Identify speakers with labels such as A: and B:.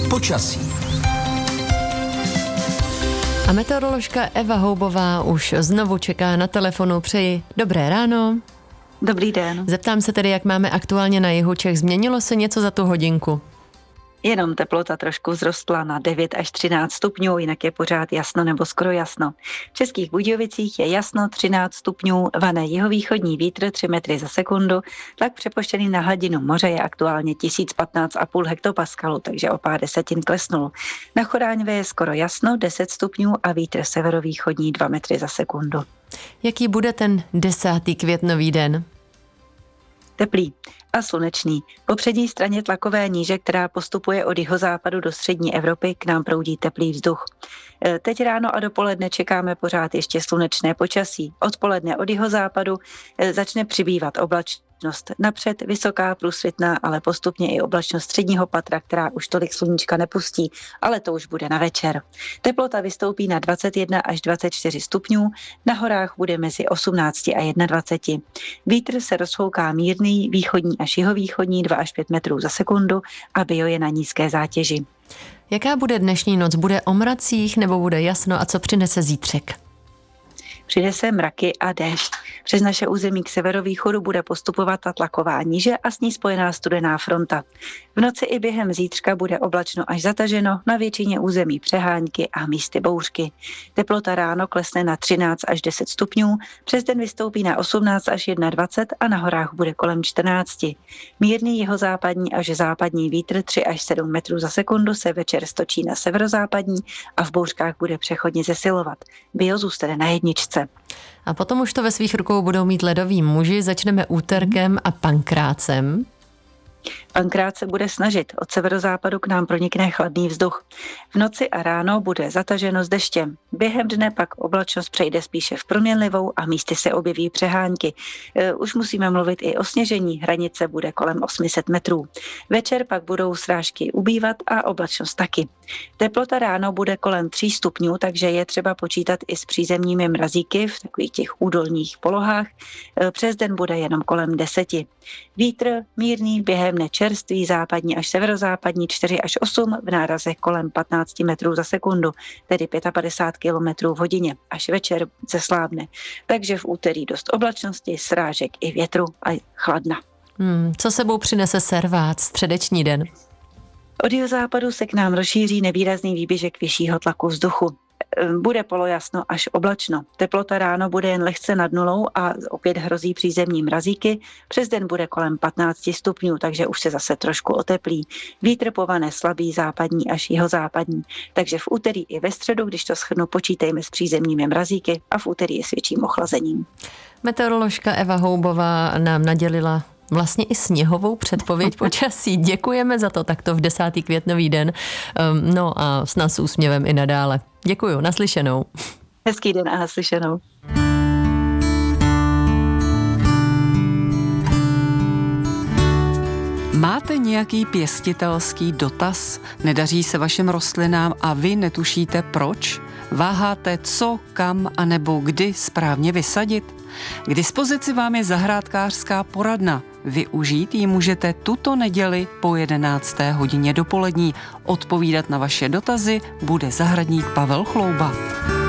A: počasí.
B: A meteoroložka Eva Houbová už znovu čeká na telefonu. Přeji dobré ráno.
C: Dobrý den.
B: Zeptám se tedy, jak máme aktuálně na jihu Čech. Změnilo se něco za tu hodinku?
C: Jenom teplota trošku vzrostla na 9 až 13 stupňů, jinak je pořád jasno nebo skoro jasno. V Českých Budějovicích je jasno 13 stupňů, vane jihovýchodní vítr 3 metry za sekundu, tlak přepoštěný na hladinu moře je aktuálně 1015,5 hektopaskalů, takže o pár desetin klesnul. Na Choráňvě je skoro jasno 10 stupňů a vítr severovýchodní 2 metry za sekundu.
B: Jaký bude ten 10. květnový den?
C: Teplý a slunečný. Po přední straně tlakové níže, která postupuje od jihozápadu do střední Evropy, k nám proudí teplý vzduch. Teď ráno a dopoledne čekáme pořád ještě slunečné počasí. Odpoledne od jihozápadu začne přibývat oblačnost. Napřed vysoká, průsvitná, ale postupně i oblačnost středního patra, která už tolik sluníčka nepustí, ale to už bude na večer. Teplota vystoupí na 21 až 24 stupňů, na horách bude mezi 18 a 21. Vítr se rozfouká mírný, východní až jihovýchodní 2 až 5 metrů za sekundu a bio je na nízké zátěži.
B: Jaká bude dnešní noc? Bude o mracích nebo bude jasno a co přinese zítřek?
C: Přinese mraky a déšť. Přes naše území k severovýchodu bude postupovat ta tlaková níže a s ní spojená studená fronta. V noci i během zítřka bude oblačno až zataženo, na většině území přehánky a místy bouřky. Teplota ráno klesne na 13 až 10 stupňů, přes den vystoupí na 18 až 21 a na horách bude kolem 14. Mírný jihozápadní až západní vítr 3 až 7 metrů za sekundu se večer stočí na severozápadní a v bouřkách bude přechodně zesilovat. Bio zůstane na jedničce.
B: A potom už to ve svých rukou budou mít ledoví muži. Začneme úterkem a Pankrácem.
C: Pankrát se bude snažit, od severozápadu k nám pronikne chladný vzduch. V noci a ráno bude zataženo s deštěm. Během dne pak oblačnost přejde spíše v proměnlivou a místy se objeví přehánky. Už musíme mluvit i o sněžení, hranice bude kolem 800 metrů. Večer pak budou srážky ubývat a oblačnost taky. Teplota ráno bude kolem 3 stupňů, takže je třeba počítat i s přízemními mrazíky v takových těch údolních polohách. Přes den bude jenom kolem 10. Vítr mírný, během dne čerstvý, západní až severozápadní 4 až 8, v nárazech kolem 15 metrů za sekundu, tedy 55 km v hodině, až večer zeslábne. Takže v úterý dost oblačnosti, srážek i větru a chladna.
B: Co sebou přinese servát, středeční den?
C: Od jihozápadu se k nám rozšíří nevýrazný výběžek vyššího tlaku vzduchu. Bude polojasno až oblačno. Teplota ráno bude jen lehce nad nulou a opět hrozí přízemní mrazíky. Přes den bude kolem 15 stupňů, takže už se zase trošku oteplí. Vítr povane slabý západní až jihozápadní. Takže v úterý i ve středu, když to shrnu, počítejme s přízemními mrazíky a v úterý je s větším ochlazením. Meteoroložka
B: Eva Houbová nám nadělila vlastně i sněhovou předpověď počasí. Děkujeme za to takto v 10. květnový den. No a s nás úsměvem i nadále. Děkuju, naslyšenou.
C: Hezký den a naslyšenou.
D: Máte nějaký pěstitelský dotaz? Nedaří se vašim rostlinám a vy netušíte proč? Váháte co, kam a nebo kdy správně vysadit? K dispozici vám je zahrádkářská poradna. Využít ji můžete tuto neděli po 11. hodině dopolední. Odpovídat na vaše dotazy bude zahradník Pavel Chlouba.